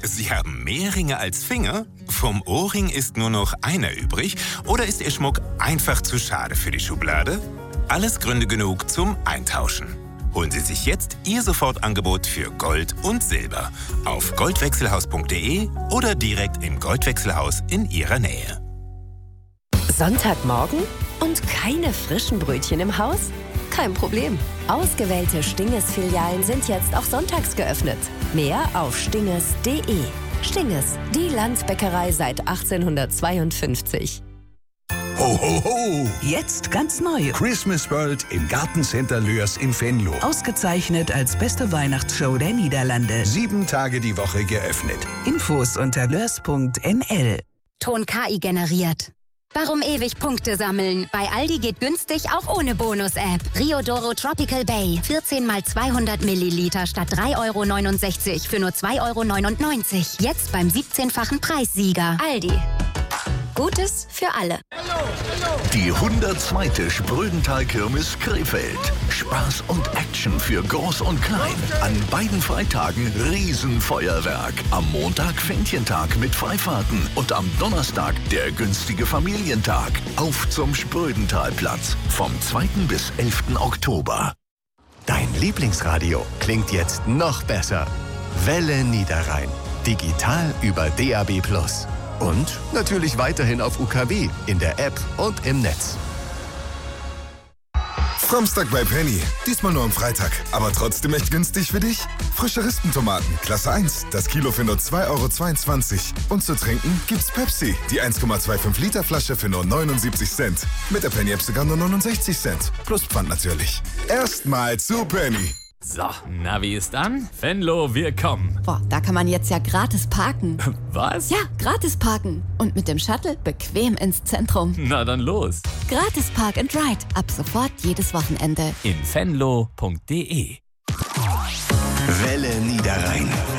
Sie haben mehr Ringe als Finger? Vom Ohrring ist nur noch einer übrig? Oder ist Ihr Schmuck einfach zu schade für die Schublade? Alles Gründe genug zum Eintauschen. Holen Sie sich jetzt Ihr Sofortangebot für Gold und Silber auf goldwechselhaus.de oder direkt im Goldwechselhaus in Ihrer Nähe. Sonntagmorgen und keine frischen Brötchen im Haus? Kein Problem. Ausgewählte Stinges-Filialen sind jetzt auch sonntags geöffnet. Mehr auf stinges.de. Stinges, die Landsbäckerei seit 1852. Ho, ho, ho! Jetzt ganz neu. Christmas World im Gartencenter Löers in Venlo. Ausgezeichnet als beste Weihnachtsshow der Niederlande. 7 Tage die Woche geöffnet. Infos unter löers.nl. Ton KI generiert. Warum ewig Punkte sammeln? Bei Aldi geht günstig auch ohne Bonus-App. Riodoro Tropical Bay. 14 mal 200 Milliliter statt 3,69 € für nur 2,99 €. Jetzt beim 17-fachen Preissieger. Aldi. Gutes für alle. Die 102. Sprödental-Kirmes Krefeld. Spaß und Action für Groß und Klein. An beiden Freitagen Riesenfeuerwerk. Am Montag Fähnchentag mit Freifahrten und am Donnerstag der günstige Familientag. Auf zum Sprödentalplatz vom 2. bis 11. Oktober. Dein Lieblingsradio klingt jetzt noch besser. Welle Niederrhein. Digital über DAB+. Und natürlich weiterhin auf UKW, in der App und im Netz. Samstag bei Penny. Diesmal nur am Freitag. Aber trotzdem echt günstig für dich? Frische Rispentomaten, Klasse 1. Das Kilo für nur 2,22 €. Und zu trinken gibt's Pepsi. Die 1,25 Liter Flasche für nur 79 Cent. Mit der Penny-App sogar nur 69 Cent. Plus Pfand natürlich. Erstmal zu Penny. So, Navi ist an. Venlo, wir kommen. Boah, da kann man jetzt ja gratis parken. Was? Ja, gratis parken. Und mit dem Shuttle bequem ins Zentrum. Na dann los. Gratis Park and Ride. Ab sofort jedes Wochenende. In venlo.de. Welle Niederrhein.